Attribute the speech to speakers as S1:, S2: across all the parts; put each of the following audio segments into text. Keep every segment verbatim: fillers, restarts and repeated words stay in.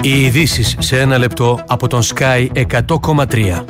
S1: Οι ειδήσεις σε ένα λεπτό από τον Sky εκατό κόμμα τρία.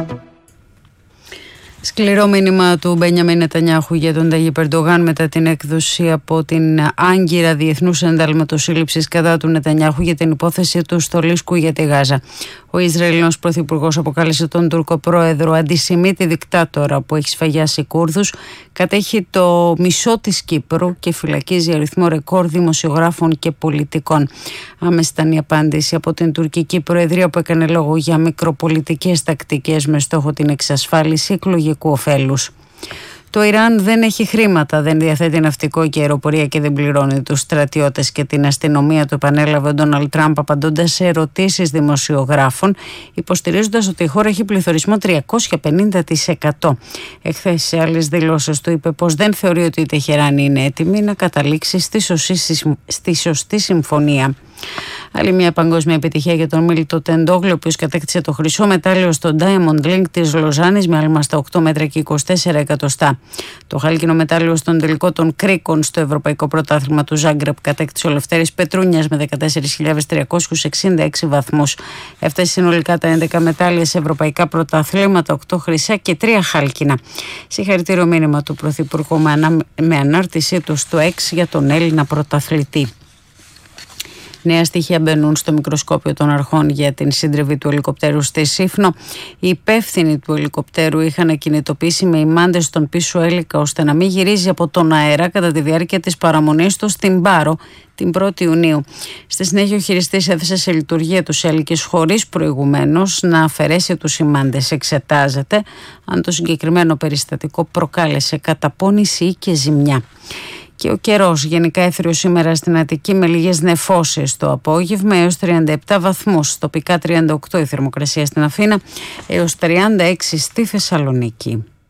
S2: Σκληρό μήνυμα του Μπένιαμιν Νετανιάχου για τον Ταγιπ Ερντογάν μετά την έκδοση από την Άγκυρα Διεθνούς Εντάλματος Σύλληψης κατά του Νετανιάχου για την υπόθεση του στολίσκου για τη Γάζα. Ο Ισραηλινός Πρωθυπουργός αποκάλεσε τον Τούρκο πρόεδρο αντισημίτη δικτάτορα που έχει σφαγιάσει Κούρδους, κατέχει το μισό της Κύπρου και φυλακίζει αριθμό ρεκόρ δημοσιογράφων και πολιτικών. Άμεση ήταν η απάντηση από την τουρκική προεδρία που έκανε λόγο για μικροπολιτικές τακτικές με στόχο την εξασφάλιση εκλογικού ωφέλους. Το Ιράν δεν έχει χρήματα, δεν διαθέτει ναυτικό και αεροπορία και δεν πληρώνει τους στρατιώτες και την αστυνομία, το επανέλαβε ο Ντόναλντ Τραμπ απαντώντας σε ερωτήσεις δημοσιογράφων, υποστηρίζοντας ότι η χώρα έχει πληθωρισμό τριακόσια πενήντα τοις εκατό. Εχθές σε άλλες δηλώσεις του είπε πως δεν θεωρεί ότι η Τεχεράνη είναι έτοιμη να καταλήξει στη σωστή, στη σωστή συμφωνία. Άλλη μια παγκόσμια επιτυχία για τον Μίλτο Τεντόγλου, ο οποίος κατέκτησε το χρυσό μετάλλιο στο Diamond League της Λοζάνης με άλμα στα οκτώ μέτρα και είκοσι τέσσερα εκατοστά. Το χάλκινο μετάλλιο στον τελικό των Κρίκων στο Ευρωπαϊκό Πρωτάθλημα του Ζάγκρεπ κατέκτησε ο Λευτέρης Πετρούνιας με δεκατέσσερις χιλιάδες τριακόσιους εξήντα έξι βαθμούς. Έφτασε συνολικά τα έντεκα μετάλλια σε ευρωπαϊκά πρωταθλήματα, οκτώ χρυσά και τρία χάλκινα. Συγχαρητήριο μήνυμα του Πρωθυπουργού με, ανα... με ανάρτησή του στο X για τον Έλληνα πρωταθλητή. Νέα στοιχεία μπαίνουν στο μικροσκόπιο των αρχών για την σύντριβη του ελικοπτέρου στη Σύφνο. Οι υπεύθυνοι του ελικοπτέρου είχαν κινητοποιήσει με ημάντες στον πίσω έλικα ώστε να μην γυρίζει από τον αέρα κατά τη διάρκεια της παραμονής του στην Πάρο την πρώτη Ιουνίου. Στη συνέχεια ο χειριστής έθεσε σε λειτουργία τους έλικες χωρίς προηγουμένως να αφαιρέσει τους ημάντες. Εξετάζεται αν το συγκεκριμένο περιστατικό προκάλεσε καταπώνηση ή και ζημιά. Και ο καιρός γενικά έθριος σήμερα στην Αττική με λίγες νεφώσεις το απόγευμα έως τριάντα επτά βαθμούς, τοπικά τριάντα οκτώ η θερμοκρασία στην Αθήνα έως τριάντα έξι στη Θεσσαλονίκη.